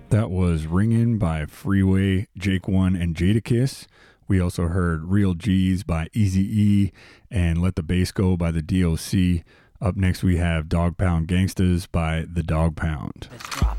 That was Ringin' by Freeway, Jake One, and Jadakiss. We also heard Real G's by Eazy-E and Let the Bass Go by the DOC. Up next, we have Dog Pound Gangsters by the Dog Pound. Let's drop